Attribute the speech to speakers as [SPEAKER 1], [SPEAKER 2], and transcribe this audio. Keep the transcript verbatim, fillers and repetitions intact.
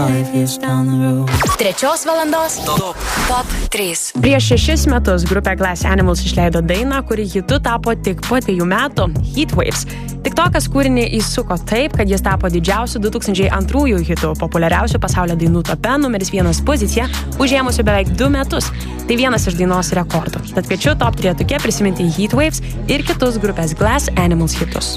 [SPEAKER 1] Trečios valandos Top, top trys.
[SPEAKER 2] Prieš šešis metus grupė Glass Animals išleido dainą, kuri hitu tapo tik po dviejų metų – Heatwaves. TikTokas kūrinį įsuko taip, kad jis tapo didžiausiu du tūkstančiai antrųjų hitu, populiariausiu pasaulio dainų tope numeris vienas poziciją, užėmusiu beveik du metus. Tai vienas iš dainos rekordų. Tad kviečiu top trejetuke prisiminti Heatwaves ir kitus grupės Glass Animals hitus.